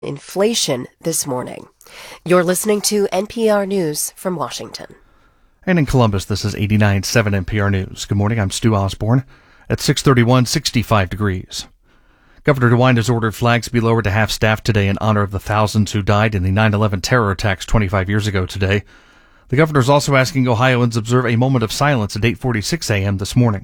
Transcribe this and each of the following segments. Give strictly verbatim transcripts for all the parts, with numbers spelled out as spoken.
inflation this morning. You're listening to N P R News from Washington. And in Columbus, this is eighty-nine point seven N P R News. Good morning, I'm Stu Osborne. At six thirty-one, sixty-five degrees. Governor DeWine has ordered flags to be lowered to half-staff today in honor of the thousands who died in the nine eleven terror attacks twenty-five years ago today. The governor is also asking Ohioans observe a moment of silence at eight forty-six a.m. this morning.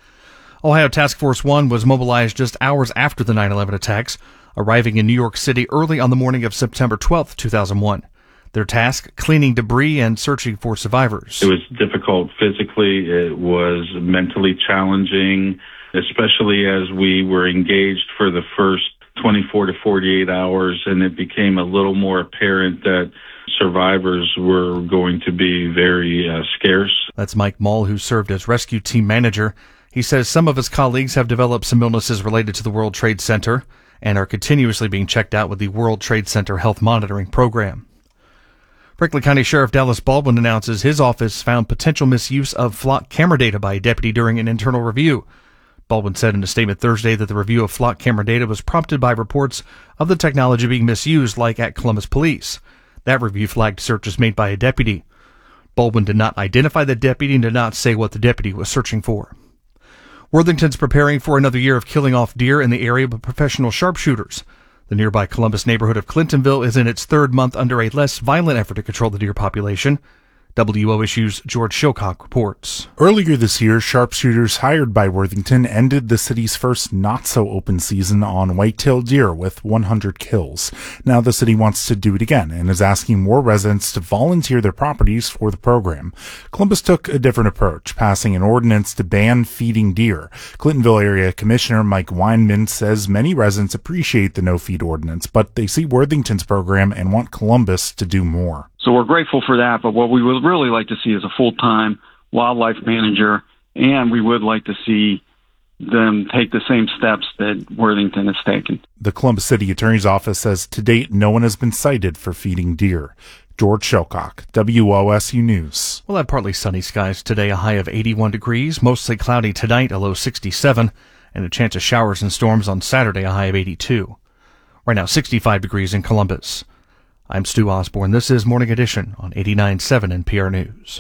Ohio Task Force One was mobilized just hours after the nine eleven attacks, arriving in New York City early on the morning of September twelfth, two thousand one. Their task, cleaning debris and searching for survivors. It was difficult physically. It was mentally challenging, especially as we were engaged for the first twenty-four to forty-eight hours, and it became a little more apparent that survivors were going to be very uh, scarce. That's Mike Mall, who served as rescue team manager. He says some of his colleagues have developed some illnesses related to the World Trade Center and are continuously being checked out with the World Trade Center Health Monitoring Program. Franklin County Sheriff Dallas Baldwin announces his office found potential misuse of flock camera data by a deputy during an internal review. Baldwin said in a statement Thursday that the review of flock camera data was prompted by reports of the technology being misused, like at Columbus Police. That review flagged searches made by a deputy. Baldwin did not identify the deputy and did not say what the deputy was searching for. Worthington's preparing for another year of killing off deer in the area with professional sharpshooters. The nearby Columbus neighborhood of Clintonville is in its third month under a less violent effort to control the deer population. W O Issue's George Shilcock reports. Earlier this year, sharpshooters hired by Worthington ended the city's first not-so-open season on white-tailed deer with one hundred kills. Now the city wants to do it again and is asking more residents to volunteer their properties for the program. Columbus took a different approach, passing an ordinance to ban feeding deer. Clintonville Area Commissioner Mike Weinman says many residents appreciate the no-feed ordinance, but they see Worthington's program and want Columbus to do more. So we're grateful for that, but what we would really like to see is a full-time wildlife manager, and we would like to see them take the same steps that Worthington has taken. The Columbus City Attorney's Office says to date no one has been cited for feeding deer. George Shilcock, W O S U News. We'll have partly sunny skies today, a high of eighty-one degrees, mostly cloudy tonight, a low sixty-seven, and a chance of showers and storms on Saturday, a high of eighty-two. Right now, sixty-five degrees in Columbus. I'm Stu Osborne. This is Morning Edition on eighty-nine point seven N P R News.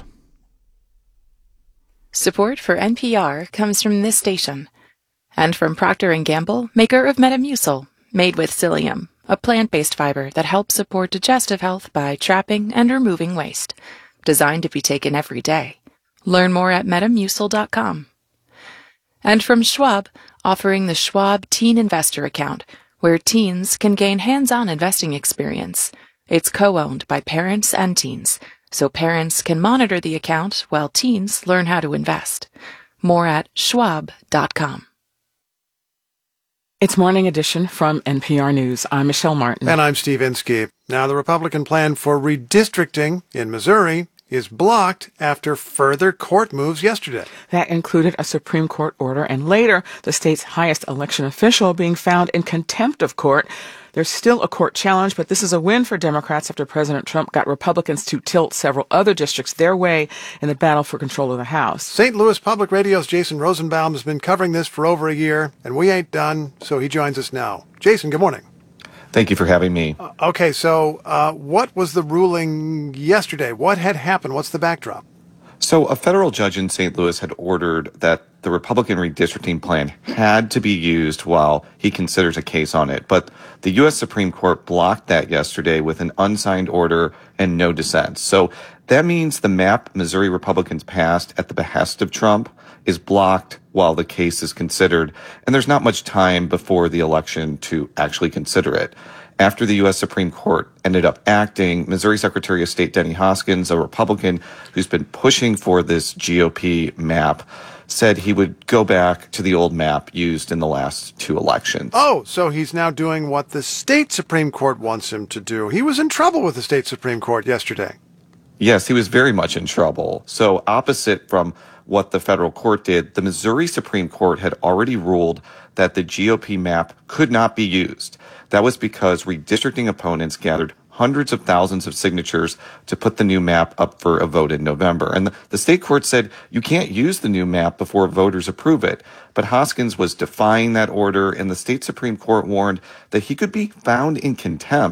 Support for N P R comes from this station and from Procter and Gamble, maker of Metamucil, made with psyllium, a plant-based fiber that helps support digestive health by trapping and removing waste. Designed to be taken every day. Learn more at metamucil dot com. And from Schwab, offering the Schwab Teen Investor Account, where teens can gain hands-on investing experience. It's co-owned by parents and teens, so parents can monitor the account while teens learn how to invest. More at schwab dot com. It's Morning Edition from N P R News. I'm Michelle Martin. And I'm Steve Inskeep. Now, the Republican plan for redistricting in Missouri is blocked after further court moves yesterday. That included a Supreme Court order and later the state's highest election official being found in contempt of court. There's still a court challenge, but this is a win for Democrats after President Trump got Republicans to tilt several other districts their way in the battle for control of the House. Saint Louis Public Radio's Jason Rosenbaum has been covering this for over a year, and we ain't done, so he joins us now. Jason, good morning. Thank you for having me. Uh, okay, so uh, what was the ruling yesterday? What had happened? What's the backdrop? So a federal judge in Saint Louis had ordered that the Republican redistricting plan had to be used while he considers a case on it. But the U S Supreme Court blocked that yesterday with an unsigned order and no dissent. So that means the map Missouri Republicans passed at the behest of Trump is blocked while the case is considered. And there's not much time before the election to actually consider it. After the U S Supreme Court ended up acting, Missouri Secretary of State Denny Hoskins, a Republican who's been pushing for this G O P map, said he would go back to the old map used in the last two elections. Oh, so he's now doing what the state Supreme Court wants him to do. He was in trouble with the state Supreme Court yesterday. Yes, he was very much in trouble. So opposite from what the federal court did, the Missouri Supreme Court had already ruled that the G O P map could not be used. That was because redistricting opponents gathered hundreds of thousands of signatures to put the new map up for a vote in November. And the, the state court said you can't use the new map before voters approve it. But Hoskins was defying that order, and the state Supreme Court warned that he could be found in contempt